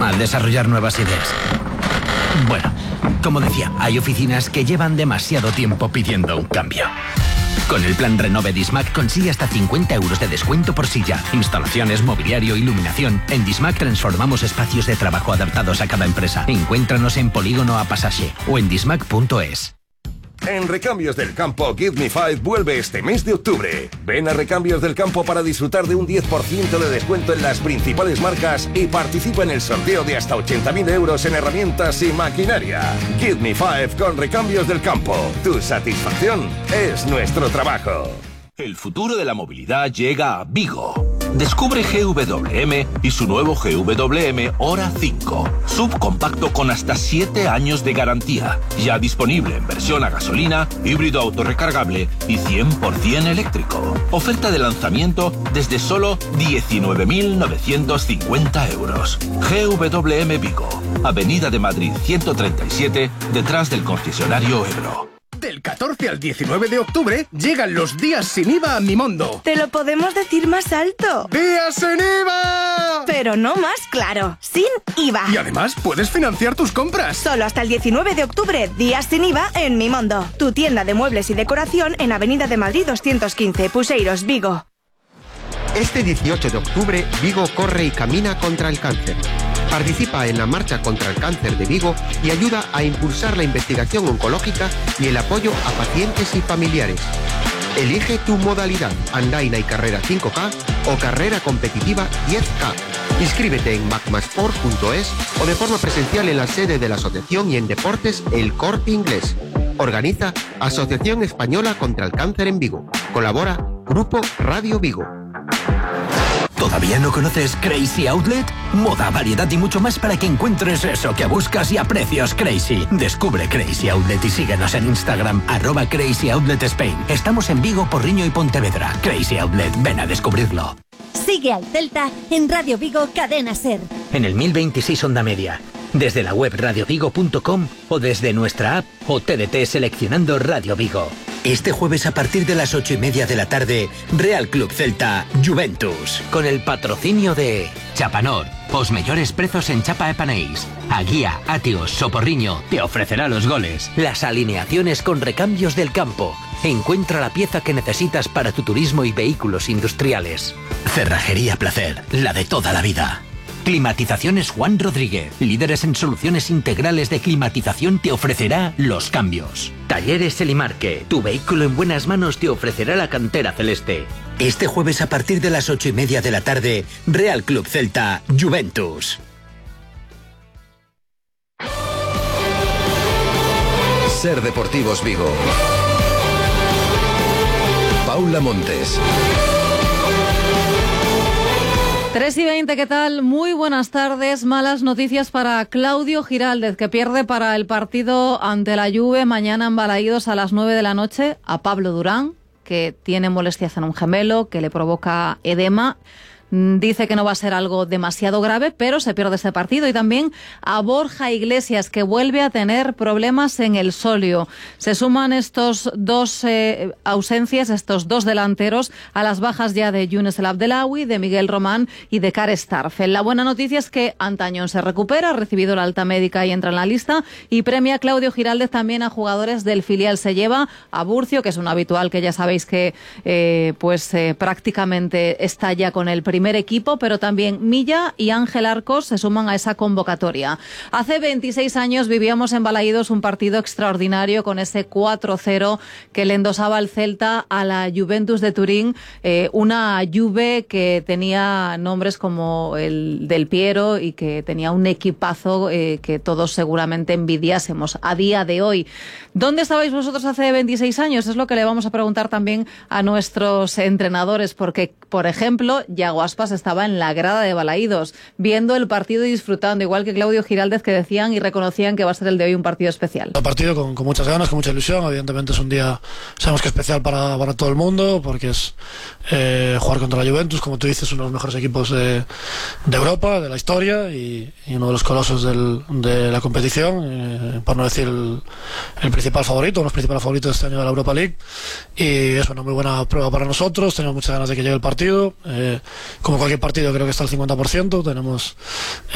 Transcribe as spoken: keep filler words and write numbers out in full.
mal desarrollar nuevas ideas. Bueno, como decía, hay oficinas que llevan demasiado tiempo pidiendo un cambio. Con el plan Renove Dismac consigue hasta cincuenta euros de descuento por silla. Instalaciones, mobiliario, iluminación. En Dismac transformamos espacios de trabajo adaptados a cada empresa. Encuéntranos en Polígono A Pasaje o en dismac punto es. En Recambios del Campo, Give Me Five vuelve este mes de octubre. Ven a Recambios del Campo para disfrutar de un diez por ciento de descuento en las principales marcas y participa en el sorteo de hasta ochenta mil euros en herramientas y maquinaria. Give Me Five con Recambios del Campo. Tu satisfacción es nuestro trabajo. El futuro de la movilidad llega a Vigo. Descubre G W M y su nuevo G W M Hora cinco. Subcompacto con hasta siete años de garantía. Ya disponible en versión a gasolina, híbrido autorrecargable y cien por ciento eléctrico. Oferta de lanzamiento desde solo diecinueve mil novecientos cincuenta euros. G W M Vigo. Avenida de Madrid ciento treinta y siete, detrás del concesionario Ebro. Del catorce al diecinueve de octubre llegan los días sin I V A a Mimondo. Te lo podemos decir más alto. ¡Días sin I V A! Pero no más claro, sin I V A. Y además puedes financiar tus compras. Solo hasta el diecinueve de octubre, días sin I V A en Mimondo. Tu tienda de muebles y decoración en Avenida de Madrid doscientos quince, Puseiros, Vigo. Este dieciocho de octubre, Vigo corre y camina contra el cáncer. Participa en la Marcha contra el Cáncer de Vigo y ayuda a impulsar la investigación oncológica y el apoyo a pacientes y familiares. Elige tu modalidad, andaina y carrera cinco K o carrera competitiva diez K. Inscríbete en magmasport punto es o de forma presencial en la sede de la asociación y en deportes El Corte Inglés. Organiza Asociación Española contra el Cáncer en Vigo. Colabora Grupo Radio Vigo. ¿Todavía no conoces Crazy Outlet? Moda, variedad y mucho más para que encuentres eso que buscas y a precios crazy. Descubre Crazy Outlet y síguenos en Instagram, arroba Crazy Outlet Spain. Estamos en Vigo, Porriño y Pontevedra. Crazy Outlet, ven a descubrirlo. Sigue al Celta en Radio Vigo Cadena Ser. En el mil veintiséis Onda Media, desde la web radio vigo punto com o desde nuestra app o T D T seleccionando Radio Vigo. Este jueves a partir de las ocho y media de la tarde, Real Club Celta Juventus, con el patrocinio de Chapanor, os mellores prezos en chapa e panéis. Aguía, Atios, Soporriño te ofrecerá los goles, las alineaciones con recambios del campo. Encuentra la pieza que necesitas para tu turismo y vehículos industriales. Cerrajería Placer, la de toda la vida. Climatizaciones Juan Rodríguez, líderes en soluciones integrales de climatización, te ofrecerá los cambios. Talleres Elimarque, tu vehículo en buenas manos te ofrecerá la cantera celeste. Este jueves a partir de las ocho y media de la tarde, Real Club Celta Juventus. Ser Deportivos Vigo. Paula Montes. tres y veinte, ¿qué tal? Muy buenas tardes. Malas noticias para Claudio Giraldez, que pierde para el partido ante la Juve mañana en Balaídos a las nueve de la noche. A Pablo Durán, que tiene molestias en un gemelo, que le provoca edema. Dice que no va a ser algo demasiado grave, pero se pierde este partido. Y también a Borja Iglesias, que vuelve a tener problemas en el sóleo. Se suman estos dos eh, ausencias, estos dos delanteros, a las bajas ya de Younes El Abdelawi, de Miguel Román y de Kare Starfel. La buena noticia es que Antañón se recupera, ha recibido la alta médica y entra en la lista, y premia a Claudio Giraldez también a jugadores del filial. Se lleva a Burcio, que es un habitual que ya sabéis que eh, pues eh, prácticamente está ya con el primer primer equipo, pero también Milla y Ángel Arcos se suman a esa convocatoria. Hace veintiséis años vivíamos en Balaídos un partido extraordinario con ese cuatro cero que le endosaba el Celta a la Juventus de Turín, eh, una Juve que tenía nombres como el del Piero y que tenía un equipazo eh, que todos seguramente envidiásemos a día de hoy. ¿Dónde estabais vosotros hace veintiséis años? Es lo que le vamos a preguntar también a nuestros entrenadores, porque, por ejemplo, Yago Aspas estaba en la grada de Balaídos, viendo el partido y disfrutando, igual que Claudio Giraldez, que decían y reconocían que va a ser el de hoy un partido especial. Un partido con, con muchas ganas, con mucha ilusión. Evidentemente es un día, sabemos que especial para, para todo el mundo, porque es eh, jugar contra la Juventus, como tú dices, uno de los mejores equipos de, de Europa, de la historia, y, y uno de los colosos del, de la competición, eh, por no decir el, el principal favorito, uno de los principales favoritos de este año de la Europa League, y es una muy buena prueba para nosotros. Tenemos muchas ganas de que llegue el partido, eh, como cualquier partido creo que está al cincuenta por ciento, tenemos